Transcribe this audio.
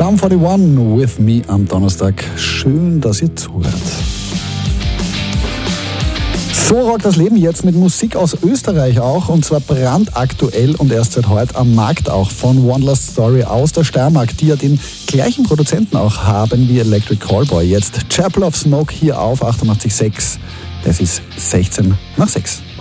Sum 41 with me am Donnerstag. Schön, dass ihr zuhört. So rockt das Leben jetzt mit Musik aus Österreich auch, und zwar brandaktuell und erst seit heute am Markt auch, von One Last Story aus der Steiermark, die ja den gleichen Produzenten auch haben wie Electric Callboy. Jetzt Chapel of Smoke hier auf 88.6. Es ist 16 nach 6.